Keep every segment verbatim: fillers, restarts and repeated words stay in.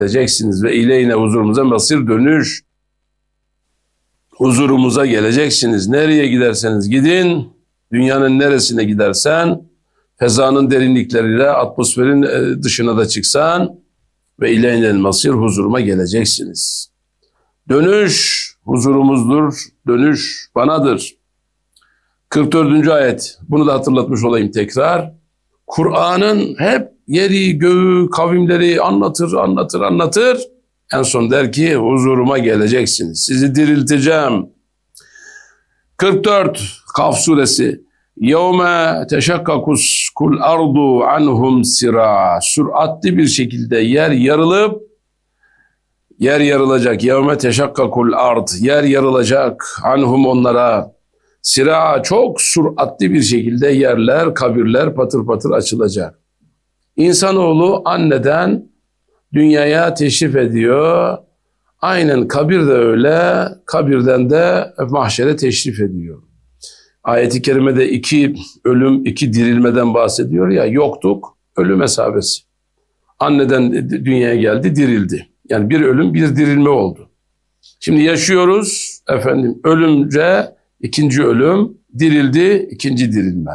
geleceksiniz ve ileyne huzurumuza masir dönüş. Huzurumuza geleceksiniz. Nereye giderseniz gidin, dünyanın neresine gidersen, fezanın derinlikleriyle atmosferin dışına da çıksan ve ileyne masir huzuruma geleceksiniz. Dönüş huzurumuzdur, dönüş banadır. kırk dördüncü ayet, bunu da hatırlatmış olayım tekrar. Kur'an'ın hep yeri, göğü, kavimleri anlatır, anlatır, anlatır. En son der ki huzuruma geleceksiniz. Sizi dirilteceğim. kırk dört Kaf suresi. Yevme teşakkakus kul ardu anhum sira. Süratli bir şekilde yer yarılıp yer yarılacak. Yevme teşakkakul ard. Yer yarılacak anhum onlara. Sira, çok süratli bir şekilde yerler, kabirler patır patır açılacak. İnsanoğlu anneden dünyaya teşrif ediyor. Aynen kabir de öyle, kabirden de mahşere teşrif ediyor. Ayet-i kerimede iki ölüm, iki dirilmeden bahsediyor ya, yoktuk, ölüm hesabesi. Anneden dünyaya geldi, dirildi. Yani bir ölüm, bir dirilme oldu. Şimdi yaşıyoruz, efendim, ölümce ikinci ölüm, dirildi, ikinci dirilme.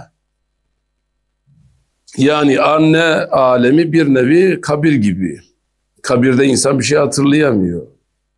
Yani anne alemi bir nevi kabir gibi. Kabirde insan bir şey hatırlayamıyor.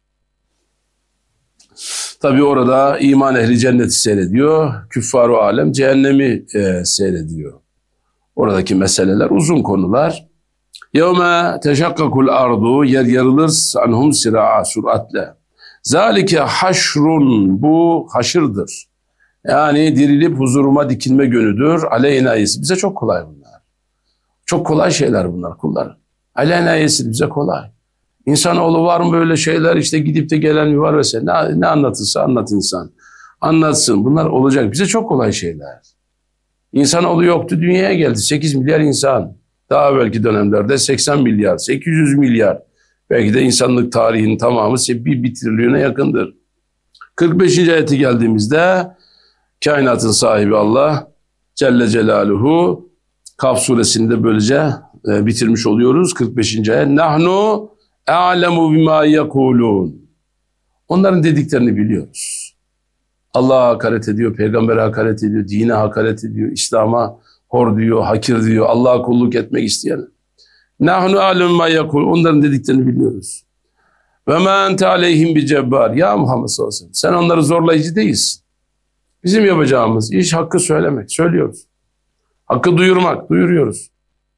Tabi orada iman ehli cenneti seyrediyor, küffar-ı alem cehennemi e, seyrediyor. Oradaki meseleler uzun konular. Yevme teşakkakul ardu, yer yarılır anhum sira'a, süratle. Zalike haşrun, bu haşırdır. Yani dirilip huzuruma dikilme günüdür. Aleyna yesir. Bize çok kolay bunlar. Çok kolay şeyler bunlar kullar. Aleyna yesir, bize kolay. İnsanoğlu var mı böyle şeyler, işte gidip de gelen mi var vesaire. Ne, ne anlatırsa anlat insan. Anlatsın. Bunlar olacak. Bize çok kolay şeyler. İnsanoğlu yoktu, dünyaya geldi. sekiz milyar insan. Daha belki dönemlerde seksen milyar, sekiz yüz milyar. Belki de insanlık tarihinin tamamı bir, bir trilyona yakındır. kırk beşinci ayete geldiğimizde kainatın sahibi Allah Celle Celaluhu, Kaf suresinde böylece e, bitirmiş oluyoruz. kırk beşinci ayet. Nahnu a'lemu bima yekulun. Onların dediklerini biliyoruz. Allah'a hakaret ediyor, peygambere hakaret ediyor, dine hakaret ediyor, İslam'a hor diyor, hakir diyor, Allah'a kulluk etmek isteyen. Nahnu a'lemu bima yekulun. Onların dediklerini biliyoruz. Ve ma ente aleyhim bi cebbar. Ya Muhammed sallallahu aleyhi ve sellem, sen onları zorlayıcı değilsin. Bizim yapacağımız iş hakkı söylemek. Söylüyoruz. Hakkı duyurmak. Duyuruyoruz.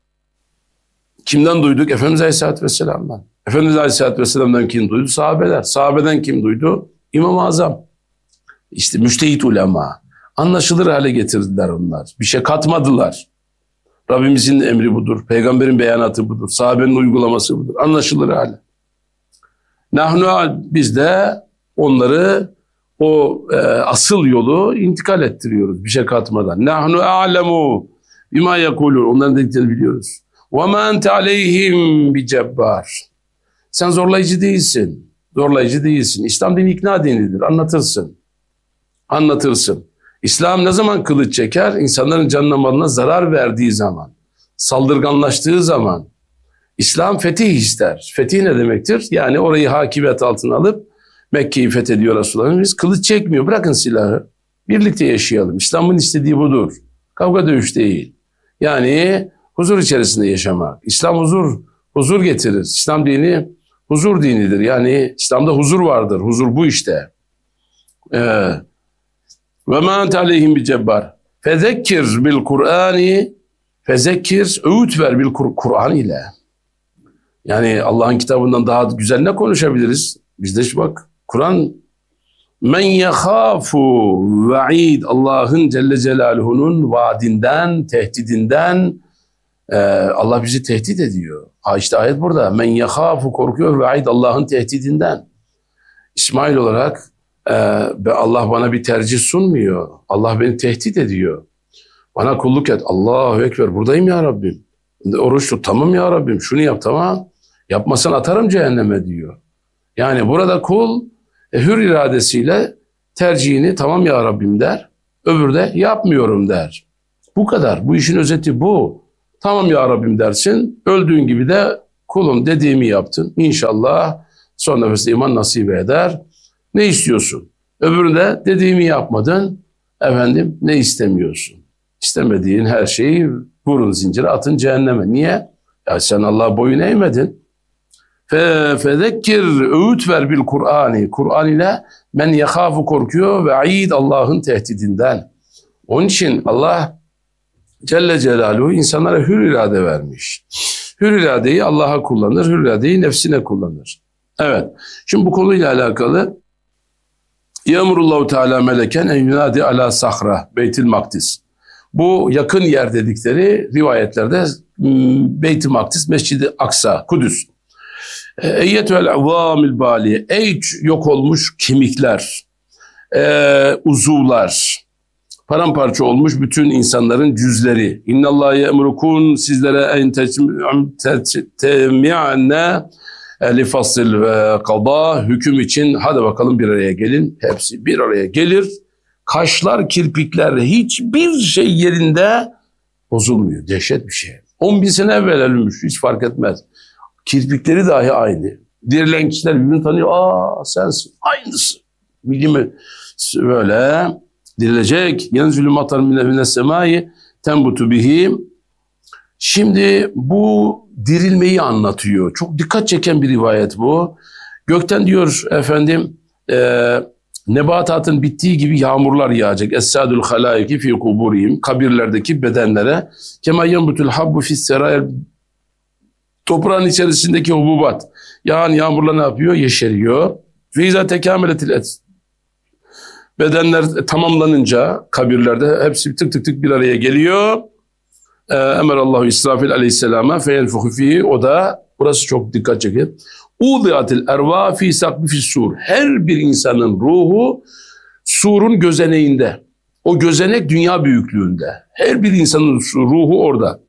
Kimden duyduk? Efendimiz Aleyhisselatü Vesselam'dan. Efendimiz Aleyhisselatü Vesselam'dan kim duydu? Sahabeler. Sahabeden kim duydu? İmam-ı Azam. İşte müştehit ulema. Anlaşılır hale getirdiler onlar. Bir şey katmadılar. Rabbimizin emri budur. Peygamberin beyanatı budur. Sahabenin uygulaması budur. Anlaşılır hale. Nahnu, biz de onları o e, asıl yolu intikal ettiriyoruz bir şey katmadan. Nahnu a'lemu bima yekulun. Onların dediklerini biliyoruz. Ve ma ente aleyhim bi cebbar. Sen zorlayıcı değilsin. Zorlayıcı değilsin. İslam dini ikna dinidir. Anlatırsın. Anlatırsın. İslam ne zaman kılıç çeker? İnsanların canına malına zarar verdiği zaman. Saldırganlaştığı zaman. İslam fetih ister. Fetih ne demektir? Yani orayı hakimiyet altına alıp Mekke'yi fethediyor Resulullah. Biz kılıç çekmiyor. Bırakın silahı. Birlikte yaşayalım. İslam'ın istediği budur. Kavga dövüş değil. Yani huzur içerisinde yaşamak. İslam huzur, huzur getirir. İslam dini huzur dinidir. Yani İslam'da huzur vardır. Huzur bu işte. Ee, Ve ma ente aleyhim bi cebbar. Fezekkir bil Kur'ani. Fezekkir, öğüt ver bil Kur'an ile. Yani Allah'ın kitabından daha güzel ne konuşabiliriz? Bizde şu bak, Kur'an men yekhafu va'id, Allah'ın Celle Celaluhu'nun vaadinden, tehdidinden, e, Allah bizi tehdit ediyor. Ha işte ayet burada. Men yekhafu, korkuyor, va'id, Allah'ın tehdidinden. İsmail olarak e, Allah bana bir tercih sunmuyor. Allah beni tehdit ediyor. Bana kulluk et. Allahu Ekber. Buradayım ya Rabbim. Oruç tut. Tamam ya Rabbim. Şunu yap, tamam. Yapmasan atarım cehenneme diyor. Yani burada kul e, hür iradesiyle tercihini tamam ya Rabbim der. Öbürü de yapmıyorum der. Bu kadar. Bu işin özeti bu. Tamam ya Rabbim dersin. Öldüğün gibi de kulum dediğimi yaptın. İnşallah son nefeste iman nasip eder. Ne istiyorsun? Öbüründe dediğimi yapmadın. Efendim ne istemiyorsun? İstemediğin her şeyi vurun zincire, atın cehenneme. Niye? Ya sen Allah'a boyun eğmedin. Fe fezekkir, öğüt ver bil Kur'an'ı. Kur'an ile men yekhafu, korkuyor ve aid, Allah'ın tehdidinden. Onun için Allah Celle Celaluhu insanlara hür irade vermiş. Hür iradeyi Allah'a kullanır, hür iradeyi nefsine kullanır. Evet. Şimdi bu konuyla alakalı Yemurullahu Teala meleken en yunadi ala sahra Beytül Makdis. Bu yakın yer dedikleri rivayetlerde Beyt-i Makdis, Mescid-i Aksa, Kudüs. Eyyetüel avamil bali, ey yok olmuş kemikler, e, uzuvlar, paramparça olmuş bütün insanların cüzleri. İnnallâhe ye'murukun, sizlere en temi'ne li fasl ve kada, hüküm için hadi bakalım bir araya gelin. Hepsi bir araya gelir. Kaşlar, kirpikler, hiçbir şey yerinde bozulmuyor. Dehşet bir şey. on bin sene evvel ölmüş, hiç fark etmez. Kirpikleri dahi aynı. Dirilen kişiler birbirini tanıyor. Aa sensin, aynısı. Bilimi böyle dirilecek. Yenzülü matar mine semai tembutu bihi. Şimdi bu dirilmeyi anlatıyor. Çok dikkat çeken bir rivayet bu. Gökten diyor efendim e, nebatatın bittiği gibi yağmurlar yağacak. Es-sadul halaiki fi kuburihim, kabirlerdeki bedenlere. Kema yenbutul habbu fis serayel, toprağın içerisindeki hububat. Yağan yağmurla ne yapıyor? Yeşeriyor. Ve izâ tekâmeletil et. Bedenler tamamlanınca kabirlerde hepsi tık tık tık bir araya geliyor. Emerallahu İsrafil aleyhisselama feyenfuhu fihi, o da burası çok dikkat çekiyor. Udiatil erva fi sakbi fis sur. Her bir insanın ruhu surun gözeneğinde. O gözenek dünya büyüklüğünde. Her bir insanın ruhu orada.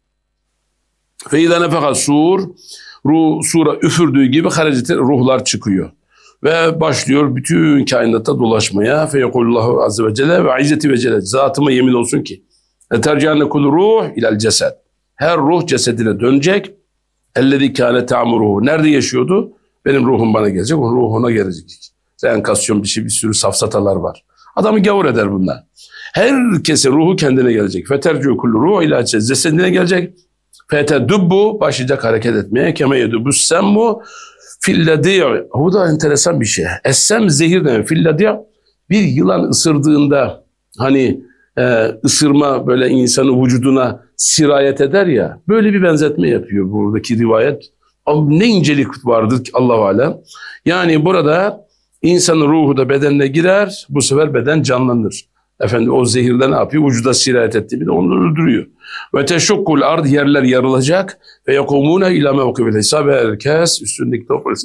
Fe izâ nefeha sur, ruh, sura üfürdüğü gibi harecete ruhlar çıkıyor. Ve başlıyor bütün kainatta dolaşmaya. Fe yekulullahu azze ve celle ve izzeti ve celle. Zatıma yemin olsun ki tercihane kul ruh ilal cesed. Her ruh cesedine dönecek. Ellezî kâne ta'muruhu. Nerede yaşıyordu? Benim ruhum bana gelecek, o ruhuna gelecek. Reenkasyon bir şey, bir sürü safsatalar var. Adamı gavur eder bunlar. Herkesin ruhu kendine gelecek. Fetercû kullu ruh ilâ cesed. Cesedine gelecek. Fetedubbu, başlayacak hareket etmeye. Keme yedubbu semmu filledi'i. Bu da enteresan bir şey. Essem zehir demek. Filledi'i, bir yılan ısırdığında hani e, ısırma böyle insanın vücuduna sirayet eder ya. Böyle bir benzetme yapıyor buradaki rivayet. Ne incelik vardır ki Allah-u Alem. Yani burada insanın ruhu da bedenine girer. Bu sefer beden canlanır. Efendim o zehirde ne yapıyor? Vücuda sirayet ettiği bir de onu öldürüyor. Ve teşukkul ard, yerler yarılacak. Ve yekumune ila mevkibil hesab, herkes üstündeki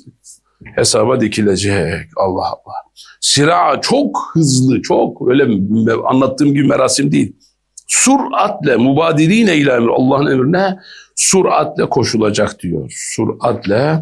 hesaba dikilecek. Allah Allah. Sira çok hızlı, çok öyle anlattığım gibi merasim değil. Suratle mubadirine ila emri, Allah'ın emrine suratle koşulacak diyor. Suratle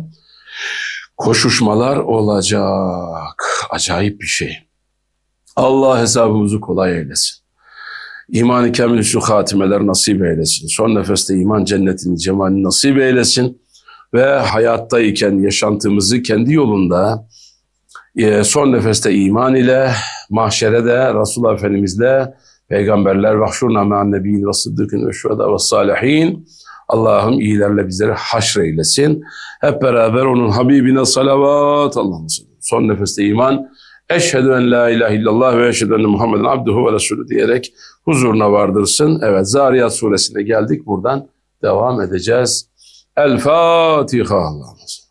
koşuşmalar olacak. Acayip bir şey. Allah hesabımızı kolay eylesin. İman-ı kamil şu hatimeler nasip eylesin. Son nefeste iman cennetini, cemalini nasip eylesin. Ve hayattayken yaşantımızı kendi yolunda son nefeste iman ile, mahşere de Resulullah Efendimizle, peygamberler, vahşurna me'an nebiyyin ve sıddıkın ve şuhada ve salihin. Allah'ım iyilerle bizleri haşreylesin. Hep beraber onun Habibine salavat. Allah'ım son nefeste iman. Eşhedü en la ilahe illallah ve eşhedü enne Muhammeden abduhu ve resulü diyerek huzuruna vardırsın. Evet, Zariyat suresine geldik. Buradan devam edeceğiz. El Fatiha. Allah'ım.